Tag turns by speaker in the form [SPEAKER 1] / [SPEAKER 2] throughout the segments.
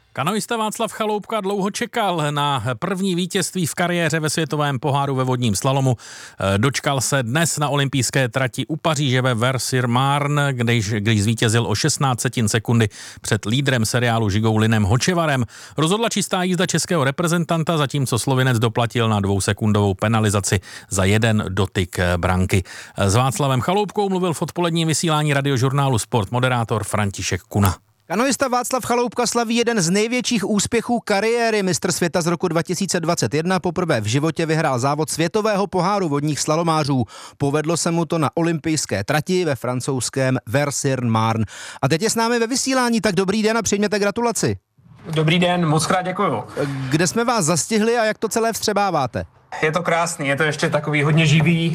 [SPEAKER 1] Kanoista Václav Chaloupka dlouho čekal na první vítězství v kariéře ve světovém poháru ve vodním slalomu. Dočkal se dnes na olympijské trati u Paříže ve Vers-sur-Marne, když zvítězil o 16 sekundy před lídrem seriálu Žigou Linem Hočevarem. Rozhodla čistá jízda českého reprezentanta, zatímco Slovinec doplatil na 2sekundovou penalizaci za jeden dotyk branky. S Václavem Chaloupkou mluvil v odpoledním vysílání radiožurnálu Sport moderátor František Kuna.
[SPEAKER 2] Kanoista Václav Chaloupka slaví jeden z největších úspěchů kariéry. Mistr světa z roku 2021 poprvé v životě vyhrál závod světového poháru vodních slalomářů. Povedlo se mu to na olympijské trati ve francouzském Vers-sur-Marne. A teď je s námi ve vysílání, tak dobrý den a přijměte gratulaci.
[SPEAKER 3] Dobrý den, moc krát děkuju.
[SPEAKER 2] Kde jsme vás zastihli a jak to celé vstřebáváte?
[SPEAKER 3] Je to krásný, je to ještě takový hodně živý,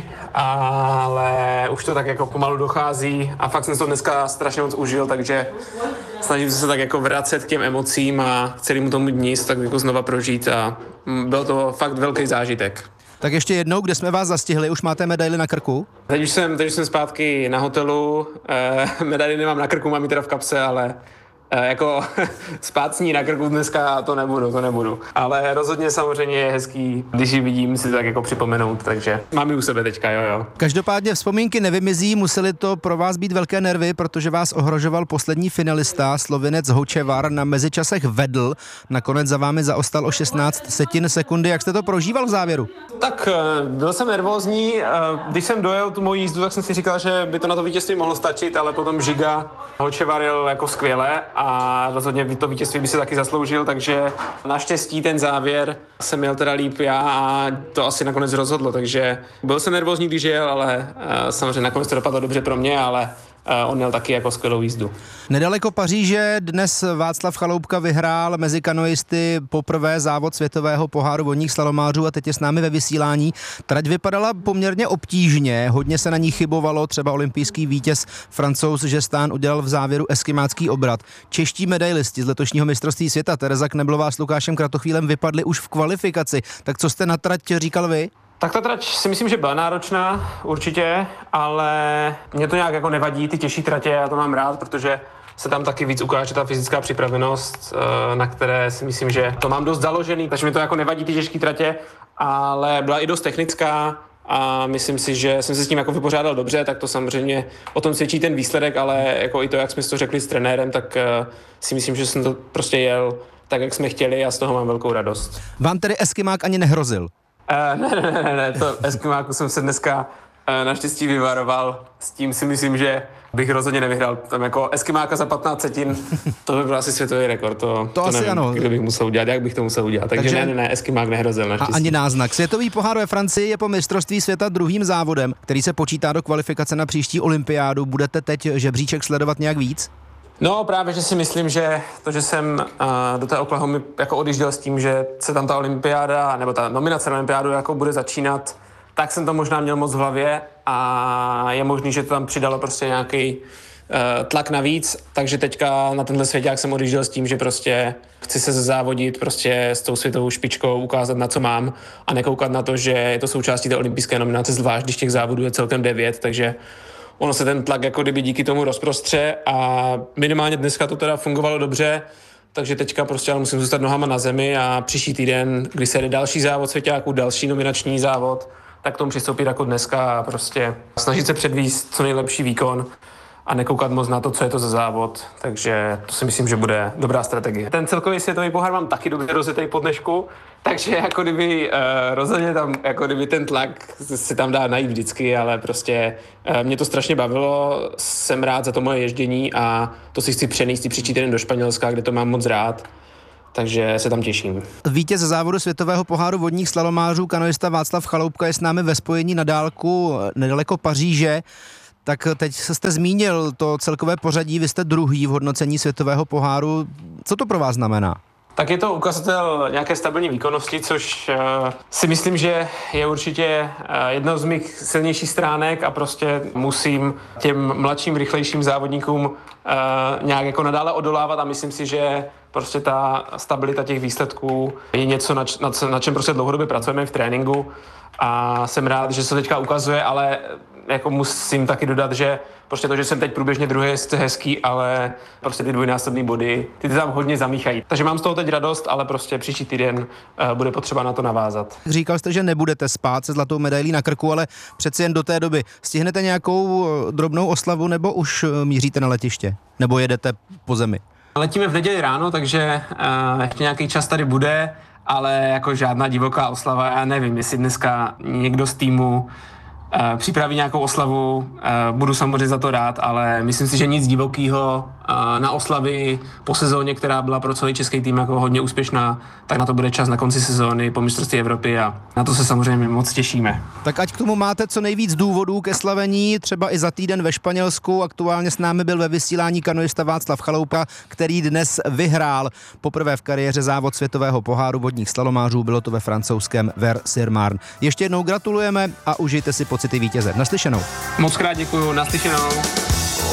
[SPEAKER 3] ale už to tak jako pomalu dochází a fakt jsem to dneska strašně moc užil, takže snažím se tak jako vracet k těm emocím a celému tomu dní tak jako znova prožít a byl to fakt velký zážitek.
[SPEAKER 2] Tak ještě jednou, kde jsme vás zastihli, už máte medaili na krku?
[SPEAKER 3] Teď už jsem zpátky na hotelu, medaili nemám na krku, mám ji teda v kapse, ale jako spát s ní na krku dneska to nebudu. Ale rozhodně samozřejmě je hezký, když ji vidím, si tak jako připomenout, takže mám ji u sebe teďka, jo.
[SPEAKER 2] Každopádně vzpomínky nevymizí, museli to pro vás být velké nervy, protože vás ohrožoval poslední finalista, Slovinec Hočevar, na mezičasech vedl, nakonec za vámi zaostal o 16 sekundy. Jak jste to prožíval v závěru?
[SPEAKER 3] Tak byl jsem nervózní, když jsem dojel tu moji jízdu, tak jsem si říkal, že by to na to vítězství mohlo stačit, ale potom Žiga Hočevar jel jako skvěle a rozhodně to vítězství by se taky zasloužil, takže naštěstí ten závěr jsem měl teda líp já a to asi nakonec rozhodlo, takže byl jsem nervózní, když jel, ale samozřejmě nakonec to dopadlo dobře pro mě, ale on měl taky jako skvělou jízdu.
[SPEAKER 2] Nedaleko Paříže dnes Václav Chaloupka vyhrál mezi kanoisty poprvé závod světového poháru vodních slalomářů a teď je s námi ve vysílání. Trať vypadala poměrně obtížně, hodně se na ní chybovalo, třeba olympijský vítěz Francouz Žestán udělal v závěru eskimácký obrat. Čeští medailisti z letošního mistrovství světa Tereza Kneblová s Lukášem Kratochvílem vypadli už v kvalifikaci. Tak co jste na trať říkal vy?
[SPEAKER 3] Tak ta trať si myslím, že byla náročná, určitě, ale mě to nějak jako nevadí, ty těžší tratě, já to mám rád, protože se tam taky víc ukáže ta fyzická připravenost, na které si myslím, že to mám dost založený, takže mi to jako nevadí ty těžké tratě, ale byla i dost technická a myslím si, že jsem se s tím jako vypořádal dobře, tak to samozřejmě o tom svědčí ten výsledek, ale jako i to, jak jsme si to řekli s trenérem, tak si myslím, že jsem to prostě jel tak, jak jsme chtěli a z toho mám velkou radost.
[SPEAKER 2] Vám tedy eskimák ani nehrozil?
[SPEAKER 3] Ne, to eskimáku jsem se dneska naštěstí vyvaroval. S tím si myslím, že bych rozhodně nevyhrál. Tam jako eskimáka za 15 setin, to by byl asi světový rekord. To asi nevím, ano. Kdo bych musel udělat, jak bych to musel udělat. Takže ne, eskimák nehrozil naštěstí.
[SPEAKER 2] A ani náznak. Světový pohár ve Francii je po mistrovství světa druhým závodem, který se počítá do kvalifikace na příští olympiádu. Budete teď žebříček sledovat nějak víc?
[SPEAKER 3] No právě, že si myslím, že to, že jsem do té Oklahomy jako odjížděl s tím, že se tam ta olympiáda, nebo ta nominace na olympiádu jako bude začínat, tak jsem to možná měl moc v hlavě a je možný, že to tam přidalo prostě nějaký tlak navíc, takže teďka na tenhle svěťák jsem odjížděl s tím, že prostě chci se závodit prostě s tou světovou špičkou, ukázat, na co mám a nekoukat na to, že je to součástí té olympijské nominace, zvlášť když těch závodů je celkem 9, takže ono se ten tlak jako kdyby díky tomu rozprostře a minimálně dneska to teda fungovalo dobře, takže teďka prostě ale musím zůstat nohama na zemi a příští týden, kdy se jde další závod svěťáků, další nominační závod, tak k tomu přistoupit jako dneska a prostě snažit se předvést co nejlepší výkon a nekoukat moc na to, co je to za závod, takže to si myslím, že bude dobrá strategie. Ten celkový světový pohár mám taky dobře rozjetý po dnešku, takže jako kdyby rozhodně tam, jako kdyby ten tlak se tam dá najít vždycky, ale prostě mě to strašně bavilo, jsem rád za to moje ježdění a to si chci přenést příští týden do Španělska, kde to mám moc rád. Takže se tam těším.
[SPEAKER 2] Vítěz závodu světového poháru vodních slalomářů, kanoista Václav Chaloupka je s námi ve spojení na dálku nedaleko Paříže. Tak teď jste zmínil to celkové pořadí, vy jste druhý v hodnocení světového poháru. Co to pro vás znamená?
[SPEAKER 3] Tak je to ukazatel nějaké stabilní výkonnosti, což si myslím, že je určitě jedno z mých silnějších stránek a prostě musím těm mladším, rychlejším závodníkům nějak jako nadále odolávat a myslím si, že prostě ta stabilita těch výsledků je něco, na čem prostě dlouhodobě pracujeme v tréninku a jsem rád, že se teďka ukazuje, ale jako musím taky dodat, že prostě to, že jsem teď průběžně druhý, je hezký, ale prostě ty dvojnásobný body, ty tam hodně zamíchají. Takže mám z toho teď radost, ale prostě příští týden bude potřeba na to navázat.
[SPEAKER 2] Říkal jste, že nebudete spát se zlatou medailí na krku, ale přeci jen do té doby. Stihnete nějakou drobnou oslavu nebo už míříte na letiště? Nebo jedete po zemi?
[SPEAKER 3] Letíme v neděli ráno, takže ještě nějaký čas tady bude, ale jako žádná divoká oslava, já nevím, jestli dneska někdo z týmu připraví nějakou oslavu, budu samozřejmě za to rád, ale myslím si, že nic divokého na oslavy po sezóně, která byla pro celý český tým jako hodně úspěšná, tak na to bude čas na konci sezóny po mistrovství Evropy a na to se samozřejmě moc těšíme.
[SPEAKER 2] Tak ať k tomu máte co nejvíc důvodů ke slavení, třeba i za týden ve Španělsku. Aktuálně s námi byl ve vysílání kanoista Václav Chaloupa, který dnes vyhrál poprvé v kariéře závod světového poháru vodních slalomářů, bylo to ve francouzském Vers-sur-Marne. Ještě jednou gratulujeme a užijte si pocity vítěze. Naslyšenou.
[SPEAKER 3] Moc krát děkuju, naslyšenou.